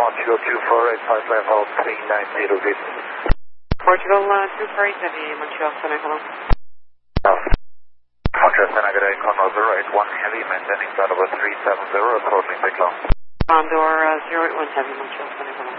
Portugal 2485 level 390 feet. Portugal 248 Heavy, Montreal Center, hello. Montreal Center, good day, Condor 081 Heavy, maintaining flight over 370, approaching Big Long. Condor 081 Heavy, Montreal Center, hello.